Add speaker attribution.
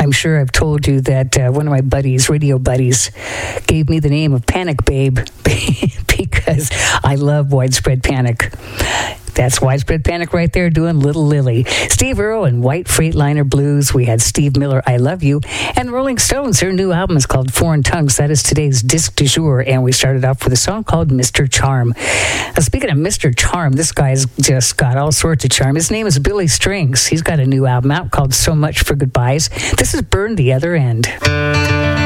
Speaker 1: I'm sure I've told you that one of my buddies, radio buddies, gave me the name of Panic Babe because I love Widespread Panic. That's Widespread Panic right there doing Little Lily. Steve Earle and White Freightliner Blues. We had Steve Miller, I Love You. And the Rolling Stones, their new album is called Foreign Tongues. That is today's disc du jour. And we started off with a song called Mr. Charm. Now, speaking of Mr. Charm, this guy's just got all sorts of charm. His name is Billy Strings. He's got a new album out called So Much for Goodbyes. This is Burn the Other End.